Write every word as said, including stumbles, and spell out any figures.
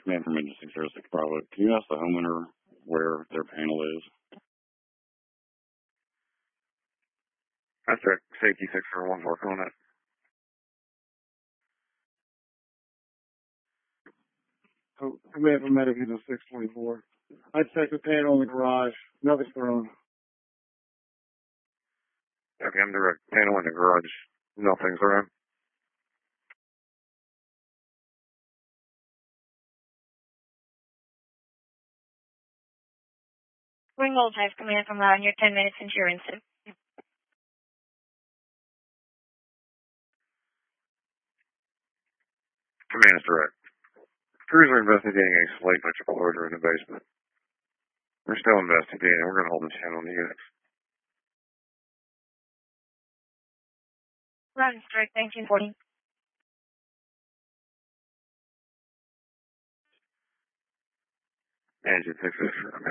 Man from Engine six zero six Bravo. Can you ask the homeowner where their panel is? That's it. Safety six zero one, work on it. Command from Medic Engine six twenty-four. I checked the panel in the garage. Nothing's thrown. Okay, I'm direct. Panel in the garage. Nothing's around. Ringgold has command from Loud in your ten minutes insurance. Command is direct. Crews are investigating a slate electrical order in the basement. We're still investigating. We're going to hold this hand on the units. Loud is direct, nineteen forty. Engine six zero.